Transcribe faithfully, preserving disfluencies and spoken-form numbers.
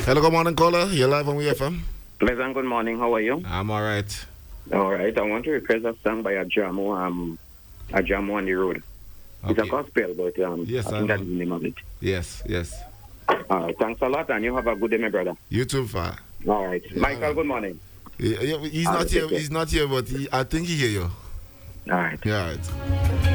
Hello, good morning, caller. You're live on W F M. Pleasant good morning. How are you? I'm all right. All right. I want to request a song by a Jamo, um, a Jamo on the road. Okay. It's a gospel, but um, yes, I think that's the name of it. Yes, yes. All right. Thanks a lot, and you have a good day, my brother. You too, Fa. All right. Yeah. Michael, good morning. Yeah, he's all not right, here. He's not here, but he, I think he hear you. All right. Yeah, all right.